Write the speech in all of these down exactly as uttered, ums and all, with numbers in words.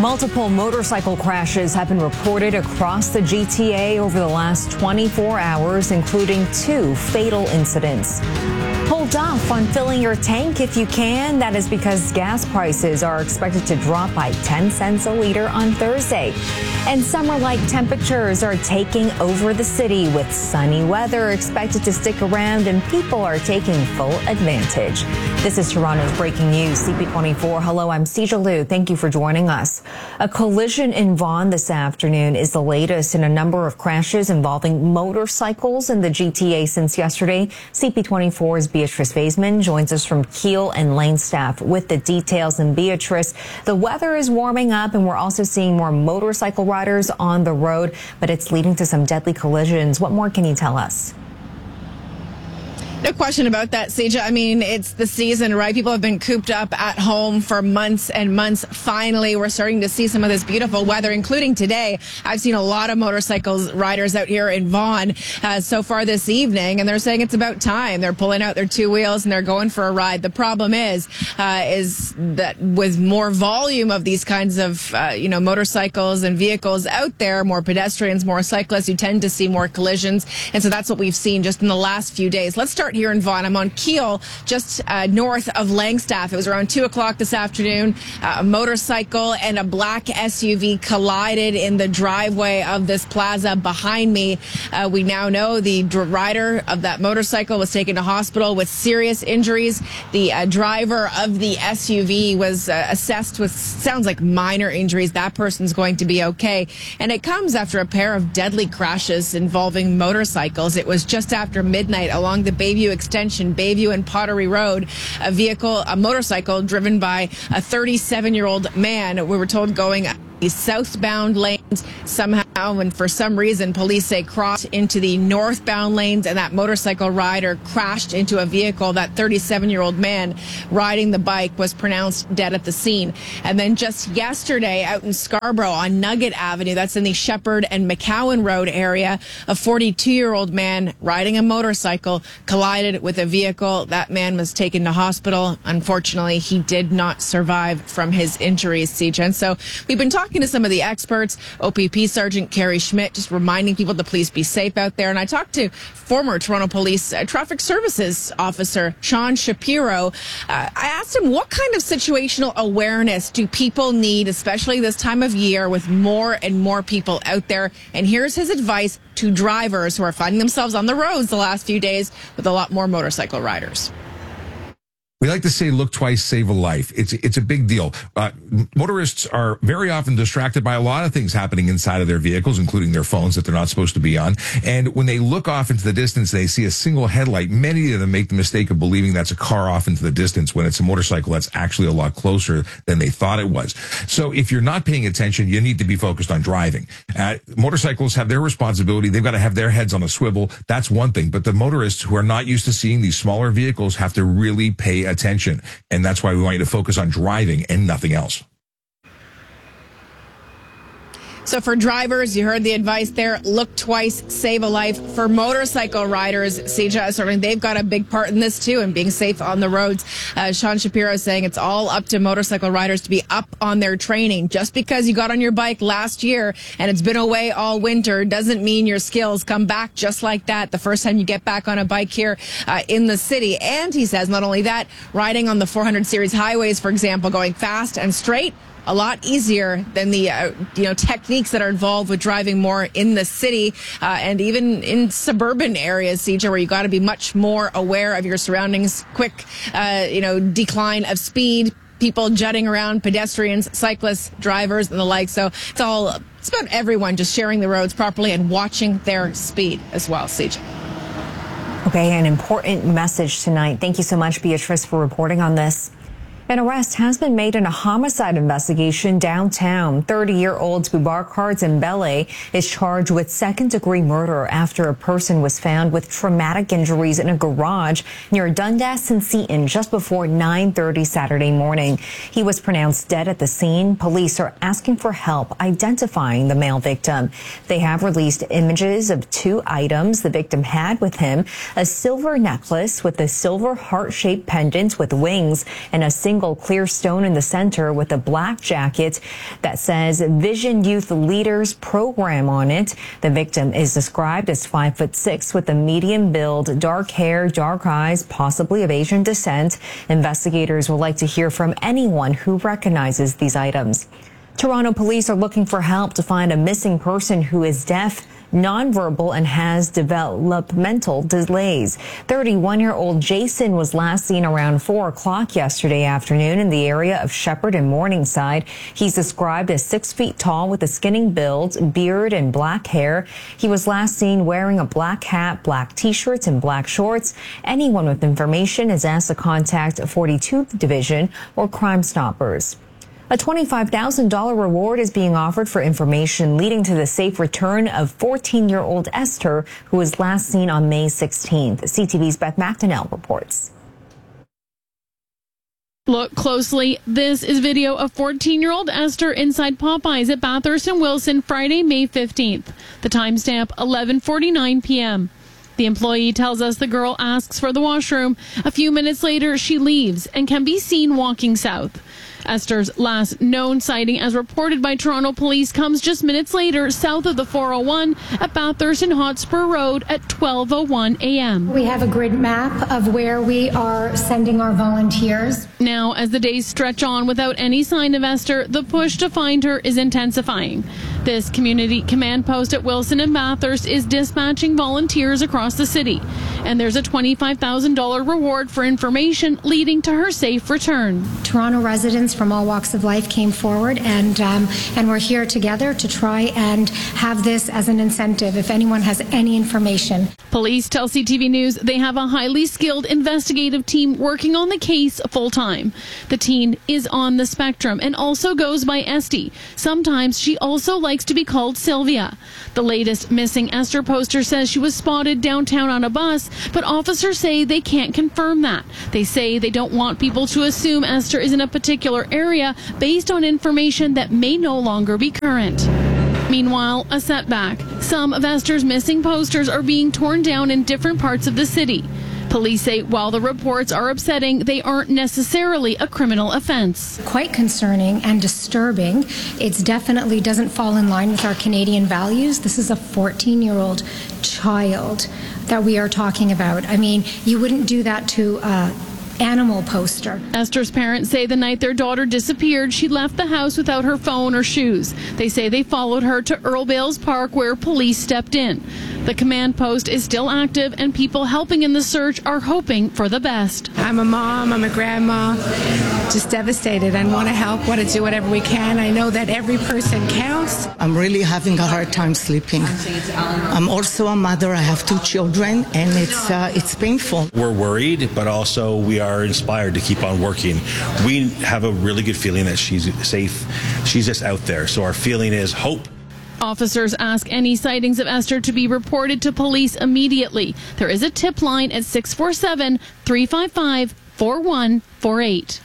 Multiple motorcycle crashes have been reported across the G T A over the last twenty-four hours, including two fatal incidents. Hold off on filling your tank if you can. That is because gas prices are expected to drop by ten cents a liter on Thursday. And summer-like temperatures are taking over the city, with sunny weather expected to stick around, and people are taking full advantage. This is Toronto's breaking news, C P twenty-four. Hello, I'm Seja Liu. Thank you for joining us. A collision in Vaughan this afternoon is the latest in a number of crashes involving motorcycles in the G T A since yesterday. C P twenty-four's Beatrice Vaisman joins us from Keele and Lane staff with the details. And Beatrice, the weather is warming up, and we're also seeing more motorcycle riders on the road, but it's leading to some deadly collisions. What more can you tell us? No question about that, Seja. I mean, it's the season, right? People have been cooped up at home for months and months. Finally, we're starting to see some of this beautiful weather, including today. I've seen a lot of motorcycles riders out here in Vaughan uh, so far this evening, and they're saying it's about time. They're pulling out their two wheels and they're going for a ride. The problem is, uh, is that with more volume of these kinds of, uh, you know, motorcycles and vehicles out there, more pedestrians, more cyclists, you tend to see more collisions. And so that's what we've seen just in the last few days. Let's start here in Vaughan. I'm on Keele, just uh, north of Langstaff. It was around two o'clock this afternoon. Uh, a motorcycle and a black S U V collided in the driveway of this plaza behind me. Uh, we now know the dr- rider of that motorcycle was taken to hospital with serious injuries. The uh, driver of the S U V was uh, assessed with, sounds like, minor injuries. That person's going to be okay. And it comes after a pair of deadly crashes involving motorcycles. It was just after midnight along the Bayview Extension, Bayview and Pottery Road. A vehicle, a motorcycle driven by a thirty-seven-year-old man, we were told, going southbound lanes somehow, and for some reason police say crossed into the northbound lanes, and that motorcycle rider crashed into a vehicle. That thirty-seven-year-old man riding the bike was pronounced dead at the scene. And then just yesterday out in Scarborough on Nugget Avenue, that's in the Shepherd and McCowan Road area, a forty-two-year-old man riding a motorcycle collided with a vehicle. That man was taken to hospital. Unfortunately, he did not survive from his injuries, Seja. And so we've been talking to some of the experts. O P P Sergeant Carrie Schmidt just reminding people to please be safe out there. And I talked to former Toronto Police uh, Traffic Services Officer Sean Shapiro. Uh, I asked him, what kind of situational awareness do people need, especially this time of year with more and more people out there? And here's his advice to drivers who are finding themselves on the roads the last few days with a lot more motorcycle riders. We like to say, look twice, save a life. It's it's a big deal. Uh, motorists are very often distracted by a lot of things happening inside of their vehicles, including their phones that they're not supposed to be on. And when they look off into the distance, they see a single headlight. Many of them make the mistake of believing that's a car off into the distance when it's a motorcycle that's actually a lot closer than they thought it was. So if you're not paying attention, you need to be focused on driving. Uh, motorcycles have their responsibility. They've got to have their heads on a swivel. That's one thing. But the motorists who are not used to seeing these smaller vehicles have to really pay attention. attention. And that's why we want you to focus on driving and nothing else. So for drivers, you heard the advice there, look twice, save a life. For motorcycle riders, Seja, certainly they've got a big part in this too, and being safe on the roads. Uh, Sean Shapiro saying it's all up to motorcycle riders to be up on their training. Just because you got on your bike last year and it's been away all winter doesn't mean your skills come back just like that the first time you get back on a bike here uh, in the city. And he says not only that, riding on the four hundred series highways, for example, going fast and straight, a lot easier than the uh, you know techniques that are involved with driving more in the city uh, and even in suburban areas, Seja, where you got to be much more aware of your surroundings. Quick, uh, you know, decline of speed, people jutting around, pedestrians, cyclists, drivers, and the like. So it's all it's about everyone just sharing the roads properly and watching their speed as well, Seja. Okay, an important message tonight. Thank you so much, Beatrice, for reporting on this. An arrest has been made in a homicide investigation downtown. thirty-year-old Boubacar Dembele is charged with second-degree murder after a person was found with traumatic injuries in a garage near Dundas and Seton just before nine thirty Saturday morning. He was pronounced dead at the scene. Police are asking for help identifying the male victim. They have released images of two items the victim had with him: a silver necklace with a silver heart-shaped pendant with wings and a single single clear stone in the center with a black jacket that says Vision Youth Leaders Program on it. The victim is described as five foot six with a medium build, dark hair, dark eyes, possibly of Asian descent. Investigators would like to hear from anyone who recognizes these items. Toronto police are looking for help to find a missing person who is deaf, nonverbal, and has developmental delays. thirty-one-year-old Jason was last seen around four o'clock yesterday afternoon in the area of Shepherd and Morningside. He's described as six feet tall with a skinny build, beard, and black hair. He was last seen wearing a black hat, black t-shirts, and black shorts. Anyone with information is asked to contact forty-two Division or Crime Stoppers. A twenty-five thousand dollars reward is being offered for information leading to the safe return of fourteen-year-old Esther, who was last seen on May sixteenth. C T V's Beth McDonnell reports. Look closely. This is video of fourteen-year-old Esther inside Popeyes at Bathurst and Wilson Friday, May fifteenth. The timestamp, eleven forty-nine p.m. The employee tells us the girl asks for the washroom. A few minutes later, she leaves and can be seen walking south. Esther's last known sighting, as reported by Toronto police, comes just minutes later south of the four oh one at Bathurst and Hotspur Road at twelve oh one a.m. We have a grid map of where we are sending our volunteers. Now, as the days stretch on without any sign of Esther, the push to find her is intensifying. This community command post at Wilson and Bathurst is dispatching volunteers across the city, and there's a twenty-five thousand dollars reward for information leading to her safe return. Toronto residents from all walks of life came forward, and um, and we're here together to try and have this as an incentive if anyone has any information. Police tell C T V News they have a highly skilled investigative team working on the case full time. The teen is on the spectrum and also goes by Esty. Sometimes she also likes to be called Sylvia. The latest missing Esther poster says she was spotted downtown on a bus, but officers say they can't confirm that. They say they don't want people to assume Esther is in a particular area based on information that may no longer be current. Meanwhile, a setback. Some of Esther's missing posters are being torn down in different parts of the city. Police say while the reports are upsetting, they aren't necessarily a criminal offense. Quite concerning and disturbing. It definitely doesn't fall in line with our Canadian values. This is a fourteen-year-old child that we are talking about. I mean, you wouldn't do that to a animal poster. Esther's parents say the night their daughter disappeared, she left the house without her phone or shoes. They say they followed her to Earl Bales Park, where police stepped in. The command post is still active, and people helping in the search are hoping for the best. I'm a mom, I'm a grandma, just devastated and want to help, want to do whatever we can. I know that every person counts. I'm really having a hard time sleeping. I'm also a mother. I have two children, and it's uh, it's painful. We're worried, but also we are inspired to keep on working. We have a really good feeling that she's safe. She's just out there. So our feeling is hope. Officers ask any sightings of Esther to be reported to police immediately. There is a tip line at six four seven, three five five, four one four eight.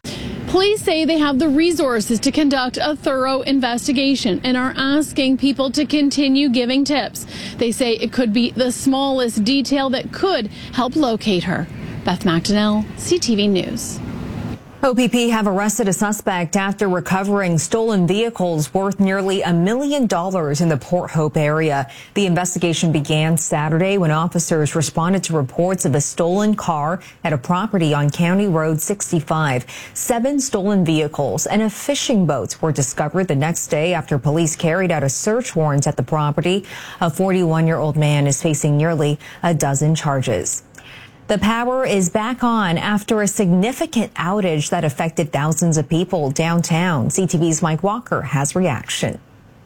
Police say they have the resources to conduct a thorough investigation and are asking people to continue giving tips. They say it could be the smallest detail that could help locate her. Beth McDonnell, C T V News. O P P have arrested a suspect after recovering stolen vehicles worth nearly a million dollars in the Port Hope area. The investigation began Saturday when officers responded to reports of a stolen car at a property on County Road sixty-five. Seven stolen vehicles and a fishing boat were discovered the next day after police carried out a search warrant at the property. A forty-one-year-old man is facing nearly a dozen charges. The power is back on after a significant outage that affected thousands of people downtown. C T V's Mike Walker has reaction.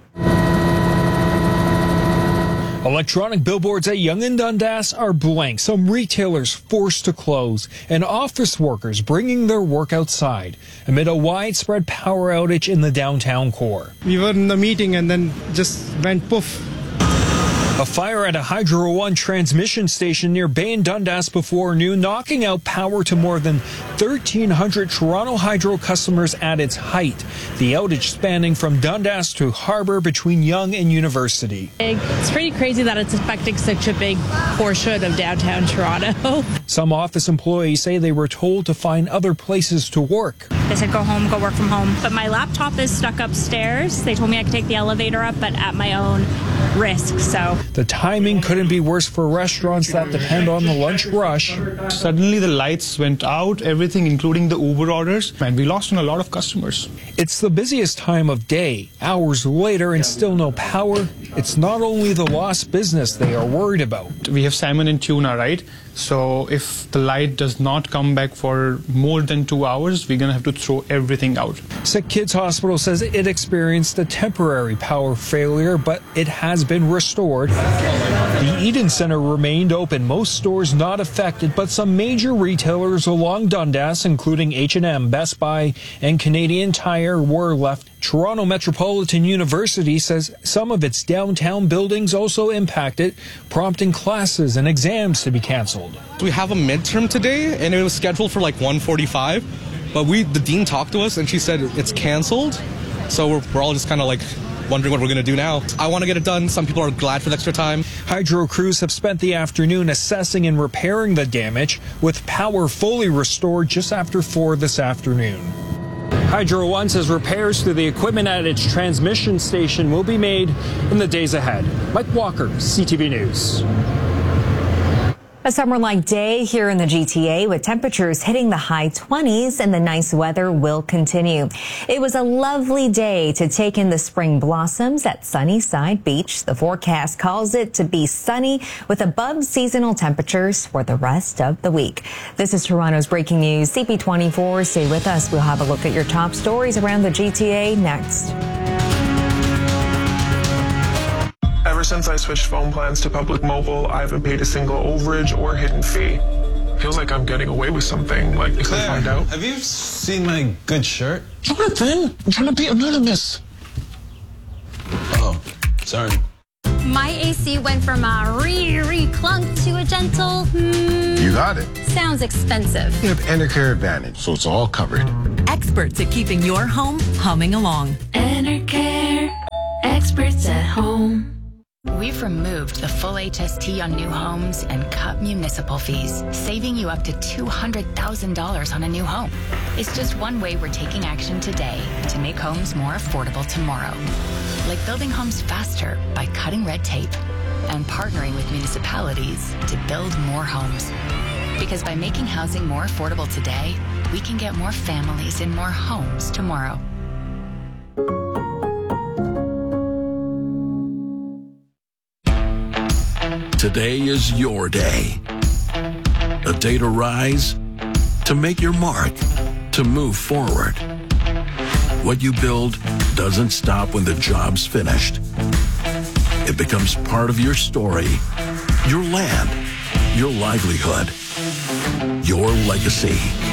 Electronic billboards at Yonge and Dundas are blank, some retailers forced to close, and office workers bringing their work outside amid a widespread power outage in the downtown core. We were in the meeting and then just went poof. A A fire at a Hydro One transmission station near Bay and Dundas before noon, knocking out power to more than thirteen hundred Toronto Hydro customers at its height. The outage spanning from Dundas to Harbour between Yonge and University. It's pretty crazy that it's affecting such a big portion of downtown Toronto. Some office employees say they were told to find other places to work. They said go home, go work from home. But my laptop is stuck upstairs. They told me I could take the elevator up, but at my own risk, so. The timing couldn't be worse for restaurants that depend on the lunch rush. Suddenly the lights went out, everything including the Uber orders, and we lost on a lot of customers. It's the busiest time of day. Hours later and still no power. It's not only the lost business they are worried about. We have salmon and tuna, right? So if the light does not come back for more than two hours, we're going to have to throw everything out. Sick Kids Hospital says it experienced a temporary power failure, but it has been restored. The Eden Center remained open, most stores not affected, but some major retailers along Dundas, including H and M, Best Buy, and Canadian Tire, were left. Toronto Metropolitan University says some of its downtown buildings also impacted, prompting classes and exams to be canceled. We have a midterm today, and it was scheduled for like one forty-five, but we the dean talked to us, and she said it's canceled, so we're, we're all just kind of like wondering what we're going to do now. I want to get it done. Some people are glad for the extra time. Hydro crews have spent the afternoon assessing and repairing the damage, with power fully restored just after four this afternoon. Hydro One says repairs to the equipment at its transmission station will be made in the days ahead. Mike Walker, C T V News. A summer-like day here in the G T A with temperatures hitting the high twenties, and the nice weather will continue. It was a lovely day to take in the spring blossoms at Sunnyside Beach. The forecast calls it to be sunny with above seasonal temperatures for the rest of the week. This is Toronto's breaking news. C P twenty-four, stay with us. We'll have a look at your top stories around the G T A next. Ever since I switched phone plans to Public Mobile, I haven't paid a single overage or hidden fee. Feels like I'm getting away with something. Like, if I find out. Have you seen my good shirt? Jonathan, I'm trying to be anonymous. Oh, sorry. My A C went from a re-re clunk to a gentle hmm. You got it. Sounds expensive. You have Enercare Advantage, so it's all covered. Experts at keeping your home humming along. Enercare, experts at home. We've removed the full H S T on new homes and cut municipal fees, saving you up to two hundred thousand dollars on a new home. It's just one way we're taking action today to make homes more affordable tomorrow. Like building homes faster by cutting red tape and partnering with municipalities to build more homes. Because by making housing more affordable today, we can get more families in more homes tomorrow. Today is your day. A day to rise, to make your mark, to move forward. What you build doesn't stop when the job's finished. It becomes part of your story, your land, your livelihood, your legacy.